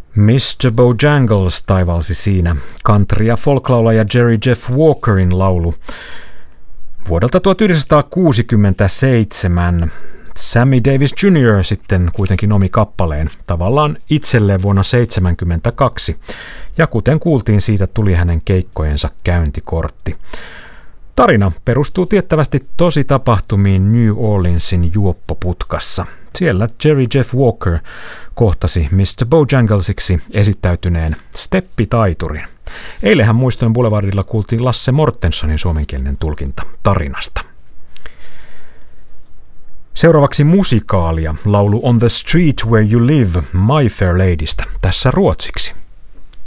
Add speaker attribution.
Speaker 1: Mr. Bojangles taivalsi siinä country- ja folklaulaja Jerry Jeff Walkerin laulu. Vuodelta 1967 Sammy Davis Jr. sitten kuitenkin omi kappaleen tavallaan itselleen vuonna 1972, ja kuten kuultiin, siitä tuli hänen keikkojensa käyntikortti. Tarina perustuu tiettävästi tositapahtumiin New Orleansin juoppoputkassa. Siellä Jerry Jeff Walker kohtasi Mr. Bojanglesiksi esittäytyneen steppitaiturin. Eilenhän Muistojen Boulevardilla kuultiin Lasse Mortensonin suomenkielinen tulkinta tarinasta. Seuraavaksi musikaalia, laulu On the Street Where You Live My Fair Ladystä, tässä ruotsiksi.